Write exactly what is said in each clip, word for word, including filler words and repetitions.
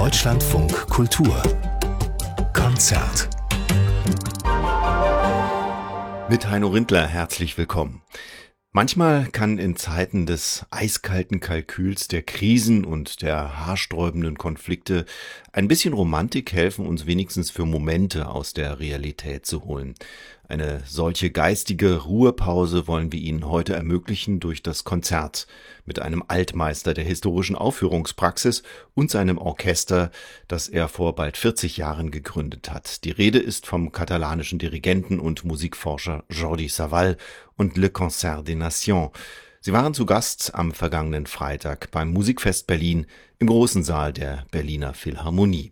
Deutschlandfunk Kultur Konzert. Mit Heino Rindler herzlich willkommen. Manchmal kann in Zeiten des eiskalten Kalküls, der Krisen und der haarsträubenden Konflikte ein bisschen Romantik helfen, uns wenigstens für Momente aus der Realität zu holen. Eine solche geistige Ruhepause wollen wir Ihnen heute ermöglichen durch das Konzert mit einem Altmeister der historischen Aufführungspraxis und seinem Orchester, das er vor bald vierzig Jahren gegründet hat. Die Rede ist vom katalanischen Dirigenten und Musikforscher Jordi Savall und Le Concert des Nations. Sie waren zu Gast am vergangenen Freitag beim Musikfest Berlin im großen Saal der Berliner Philharmonie.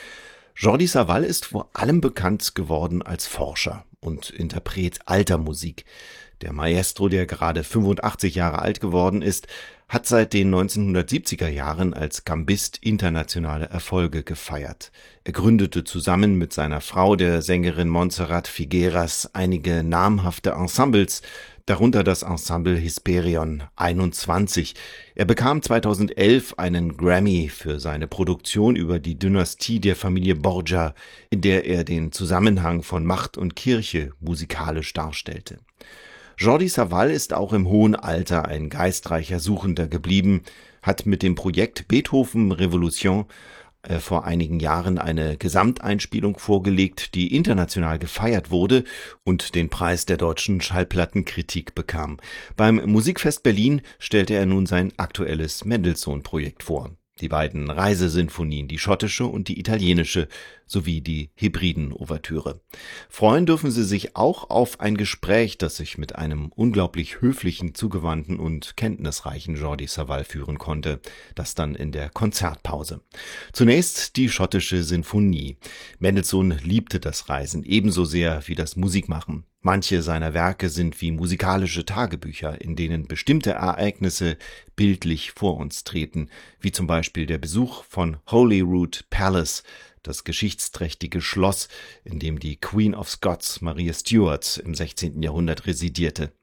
Jordi Savall ist vor allem bekannt geworden als Forscher und Interpret alter Musik. Der Maestro, der gerade fünfundachtzig Jahre alt geworden ist, hat seit den neunzehnhundertsiebziger Jahren als Gambist internationale Erfolge gefeiert. Er gründete zusammen mit seiner Frau, der Sängerin Montserrat Figueras, einige namhafte Ensembles, darunter das Ensemble Hesperion einundzwanzig. Er bekam zweitausendelf einen Grammy für seine Produktion über die Dynastie der Familie Borgia, in der er den Zusammenhang von Macht und Kirche musikalisch darstellte. Jordi Savall ist auch im hohen Alter ein geistreicher Suchender geblieben, hat mit dem Projekt Beethoven Revolution äh, vor einigen Jahren eine Gesamteinspielung vorgelegt, die international gefeiert wurde und den Preis der deutschen Schallplattenkritik bekam. Beim Musikfest Berlin stellte er nun sein aktuelles Mendelssohn-Projekt vor. Die beiden Reisesinfonien, die schottische und die italienische, sowie die Hebriden-Ouvertüre. Freuen dürfen Sie sich auch auf ein Gespräch, das ich mit einem unglaublich höflichen, zugewandten und kenntnisreichen Jordi Savall führen konnte, das dann in der Konzertpause. Zunächst die schottische Sinfonie. Mendelssohn liebte das Reisen ebenso sehr wie das Musikmachen. Manche seiner Werke sind wie musikalische Tagebücher, in denen bestimmte Ereignisse bildlich vor uns treten, wie zum Beispiel der Besuch von Holyrood Palace, das geschichtsträchtige Schloss, in dem die Queen of Scots, Maria Stuart, im sechzehnten Jahrhundert residierte.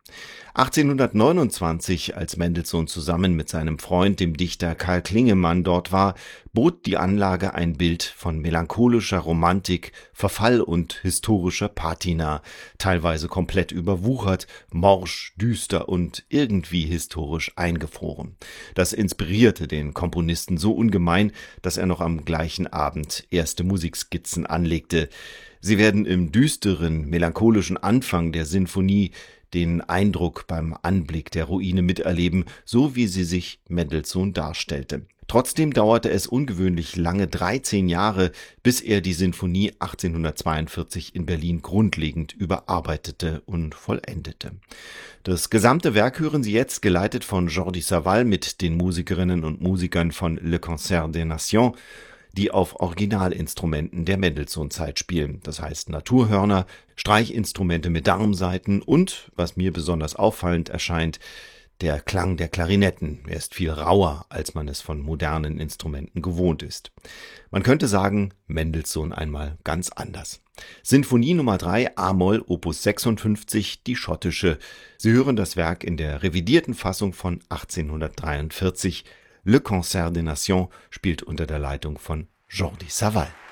achtzehnhundertneunundzwanzig, als Mendelssohn zusammen mit seinem Freund, dem Dichter Karl Klingemann, dort war, bot die Anlage ein Bild von melancholischer Romantik, Verfall und historischer Patina, teilweise komplett überwuchert, morsch, düster und irgendwie historisch eingefroren. Das inspirierte den Komponisten so ungemein, dass er noch am gleichen Abend erste Musikskizzen anlegte. Sie werden im düsteren, melancholischen Anfang der Sinfonie den Eindruck beim Anblick der Ruine miterleben, so wie sie sich Mendelssohn darstellte. Trotzdem dauerte es ungewöhnlich lange, dreizehn Jahre, bis er die Sinfonie achtzehnhundertzweiundvierzig in Berlin grundlegend überarbeitete und vollendete. Das gesamte Werk hören Sie jetzt, geleitet von Jordi Savall mit den Musikerinnen und Musikern von Le Concert des Nations, die auf Originalinstrumenten der Mendelssohn-Zeit spielen. Das heißt Naturhörner, Streichinstrumente mit Darmsaiten und, was mir besonders auffallend erscheint, der Klang der Klarinetten. Er ist viel rauer, als man es von modernen Instrumenten gewohnt ist. Man könnte sagen, Mendelssohn einmal ganz anders. Sinfonie Nummer drei, A-Moll, Opus sechsundfünfzig, die schottische. Sie hören das Werk in der revidierten Fassung von achtzehnhundertdreiundvierzig. Le Concert des Nations spielt unter der Leitung von Jordi Savall.